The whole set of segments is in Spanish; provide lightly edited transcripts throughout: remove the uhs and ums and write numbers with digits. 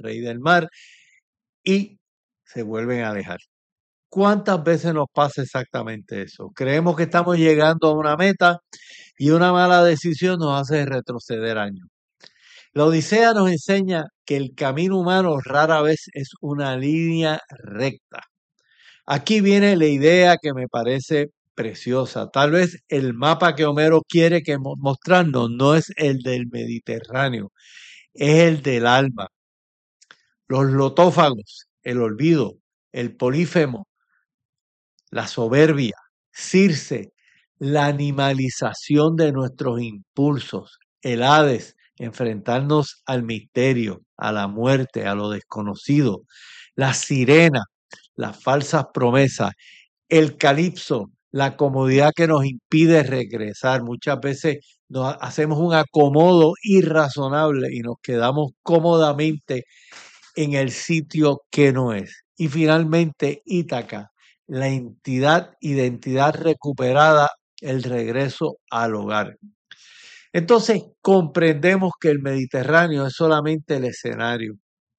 rey del mar, y se vuelven a alejar. ¿Cuántas veces nos pasa exactamente eso? Creemos que estamos llegando a una meta y una mala decisión nos hace retroceder años. La Odisea nos enseña que el camino humano rara vez es una línea recta. Aquí viene la idea que me parece preciosa. Tal vez el mapa que Homero quiere que mostrarnos no es el del Mediterráneo, es el del alma. Los lotófagos, el olvido, el polífemo, la soberbia, Circe, la animalización de nuestros impulsos, el Hades, enfrentarnos al misterio, a la muerte, a lo desconocido, la sirena, las falsas promesas, el calipso, la comodidad que nos impide regresar. Muchas veces nos hacemos un acomodo irrazonable y nos quedamos cómodamente en el sitio que no es. Y finalmente, Ítaca, la identidad recuperada, el regreso al hogar. Entonces, comprendemos que el Mediterráneo es solamente el escenario.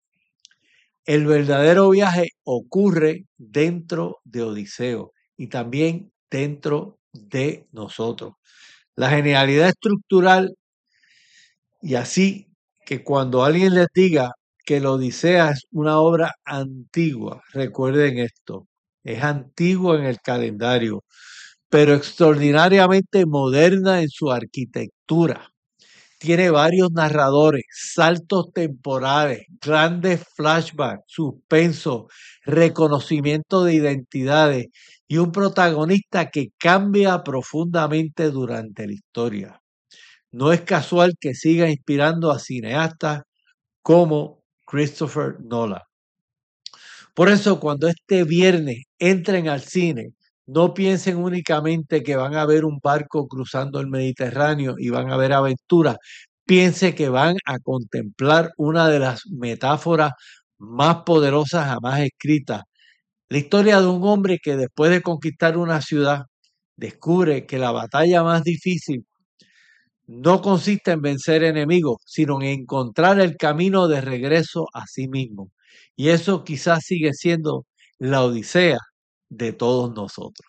El verdadero viaje ocurre dentro de Odiseo y también dentro de nosotros. La genialidad estructural, y así que cuando alguien les diga que la Odisea es una obra antigua, recuerden esto, es antigua en el calendario, pero extraordinariamente moderna en su arquitectura. Tiene varios narradores, saltos temporales, grandes flashbacks, suspenso, reconocimiento de identidades y un protagonista que cambia profundamente durante la historia. No es casual que siga inspirando a cineastas como Christopher Nolan. Por eso, cuando este viernes entren al cine, no piensen únicamente que van a ver un barco cruzando el Mediterráneo y van a ver aventuras. Piense que van a contemplar una de las metáforas más poderosas jamás escritas. La historia de un hombre que después de conquistar una ciudad descubre que la batalla más difícil no consiste en vencer enemigos, sino en encontrar el camino de regreso a sí mismo. Y eso quizás sigue siendo la odisea de todos nosotros.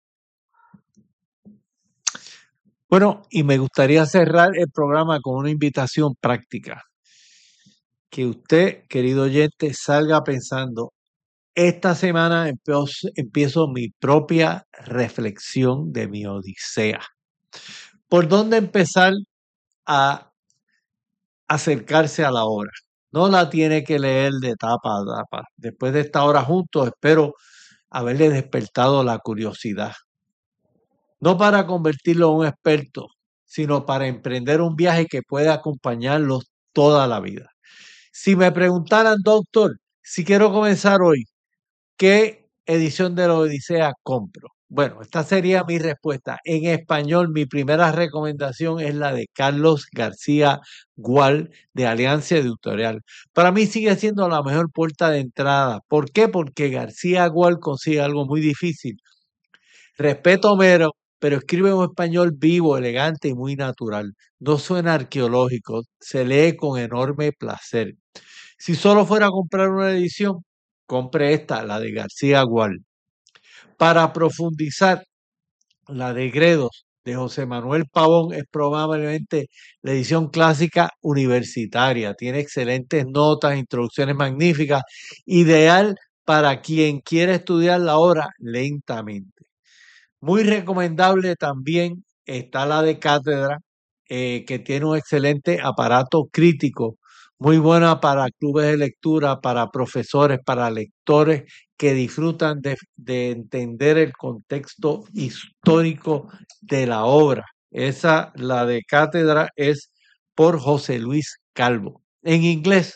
Bueno, y me gustaría cerrar el programa con una invitación práctica. Que usted, querido oyente, salga pensando, esta semana empiezo mi propia reflexión de mi odisea. ¿Por dónde empezar a acercarse a la obra? No la tiene que leer de tapa a tapa. Después de esta hora juntos, espero haberle despertado la curiosidad. No para convertirlo en un experto, sino para emprender un viaje que pueda acompañarlos toda la vida. Si me preguntaran, doctor, si quiero comenzar hoy, ¿qué edición de la Odisea compro? Bueno, esta sería mi respuesta. En español, mi primera recomendación es la de Carlos García Gual, de Alianza Editorial. Para mí sigue siendo la mejor puerta de entrada. ¿Por qué? Porque García Gual consigue algo muy difícil. Respeto a Homero, pero escribe un español vivo, elegante y muy natural. No suena arqueológico, se lee con enorme placer. Si solo fuera a comprar una edición, compre esta, la de García Gual. Para profundizar, la de Gredos de José Manuel Pavón es probablemente la edición clásica universitaria. Tiene excelentes notas, introducciones magníficas, ideal para quien quiere estudiar la obra lentamente. Muy recomendable también está la de Cátedra, que tiene un excelente aparato crítico, muy buena para clubes de lectura, para profesores, para lectores que disfrutan de entender el contexto histórico de la obra. Esa, la de Cátedra, es por José Luis Calvo. En inglés,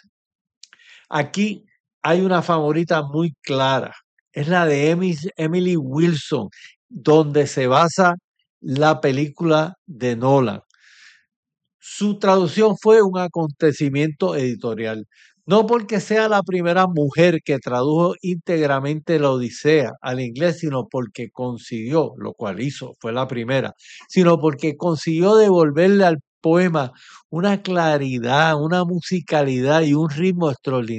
aquí hay una favorita muy clara, es la de Emily Wilson, donde se basa la película de Nolan. Su traducción fue un acontecimiento editorial, no porque sea la primera mujer que tradujo íntegramente la Odisea al inglés, sino porque consiguió, lo cual hizo, fue la primera, sino porque consiguió devolverle al poema una claridad, una musicalidad y un ritmo extraordinario.